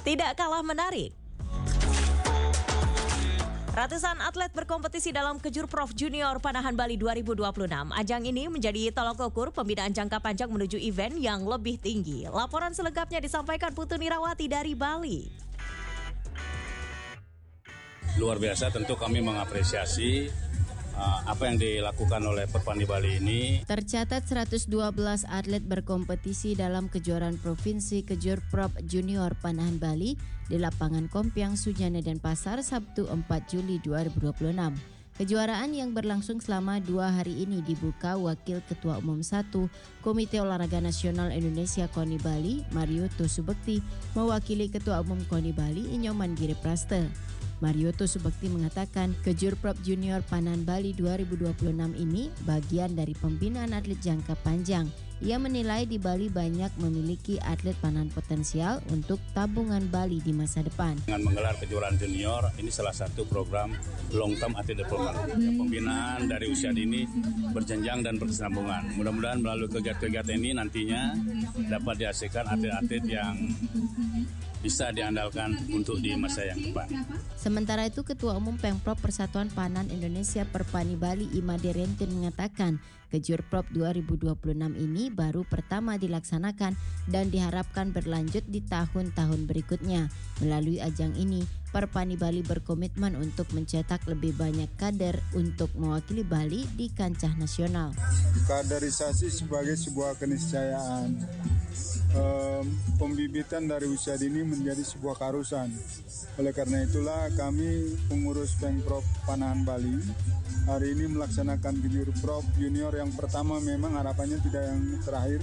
Tidak kalah menarik, ratusan atlet berkompetisi dalam Kejur Prof Junior Panahan Bali 2026. Ajang ini menjadi tolok ukur pembinaan jangka panjang menuju event yang lebih tinggi. Laporan selengkapnya disampaikan Putu Nirawati dari Bali. Luar biasa, tentu kami mengapresiasi apa yang dilakukan oleh Perpani Bali ini. Tercatat 112 atlet berkompetisi dalam kejuaraan provinsi Kejur Prof Junior Panahan Bali di lapangan Kompiang, Sujana dan Pasar Sabtu 4 Juli 2026. Kejuaraan yang berlangsung selama 2 hari ini dibuka Wakil Ketua Umum 1 Komite Olahraga Nasional Indonesia KONI Bali, Marioto Subekti, mewakili Ketua Umum KONI Bali, Inyoman Giripraste. Marioto Subekti mengatakan Kejur Prof Junior Panahan Bali 2026 ini bagian dari pembinaan atlet jangka panjang. Ia menilai di Bali banyak memiliki atlet panahan potensial untuk tabungan Bali di masa depan. Dengan menggelar kejuaraan junior, ini salah satu program long term atlet development. Pembinaan dari usia dini berjenjang dan berkesinambungan. Mudah-mudahan melalui kegiatan-kegiatan ini nantinya dapat dihasilkan atlet-atlet yang bisa diandalkan untuk di masa yang depan. Sementara itu, Ketua Umum Pemprov Persatuan Panahan Indonesia Perpani Bali Imade Rentin mengatakan Kejur Prof 2026 ini baru pertama dilaksanakan dan diharapkan berlanjut di tahun-tahun berikutnya. Melalui ajang ini, Perpani Bali berkomitmen untuk mencetak lebih banyak kader untuk mewakili Bali di kancah nasional. Kaderisasi sebagai sebuah keniscayaan. Pembibitan dari usia dini menjadi sebuah keharusan. Oleh karena itulah kami pengurus Pemprov Panahan Bali hari ini melaksanakan Kejur Prof Junior yang pertama, memang harapannya tidak yang terakhir,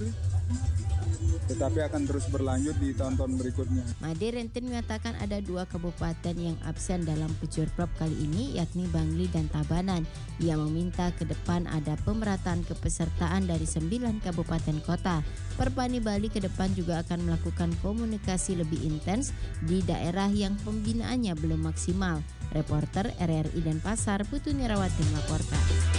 tetapi akan terus berlanjut di tahun-tahun berikutnya. Made Rentin mengatakan ada 2 kabupaten yang absen dalam Kejur Prof kali ini, yakni Bangli dan Tabanan. Ia meminta ke depan ada pemerataan kepesertaan dari 9 kabupaten kota. Perpani Bali ke depan juga akan melakukan komunikasi lebih intens di daerah yang pembinaannya belum maksimal. Reporter RRI Denpasar, Putu Nirawati melaporkan.